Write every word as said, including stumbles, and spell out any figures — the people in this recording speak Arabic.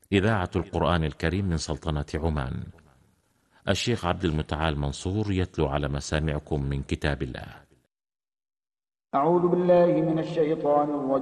إذاعة القرآن الكريم من سلطنة عمان. الشيخ عبد المتعال منصور يتلو على مسامعكم من كتاب الله. أعوذ بالله من الشيطان الرجيم